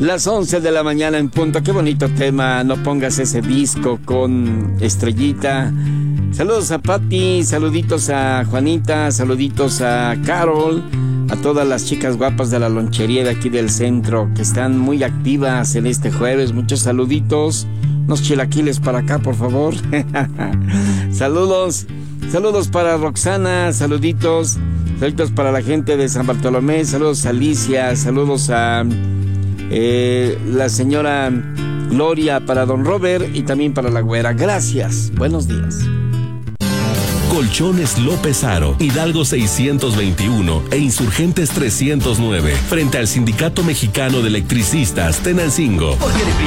Las 11 de la mañana en punto. Qué bonito tema. No pongas ese disco con Estrellita. Saludos a Patti, saluditos a Juanita, saluditos a Carol, a todas las chicas guapas de la lonchería de aquí del centro que están muy activas en este jueves. Muchos saluditos. Unos chilaquiles para acá, por favor. Saludos para Roxana, saluditos para la gente de San Bartolomé, saludos a Alicia, saludos a la señora Gloria, para don Robert y también para la güera. Gracias, buenos días. Colchones López Aro, Hidalgo 621 e Insurgentes 309, frente al Sindicato Mexicano de Electricistas Tenancingo.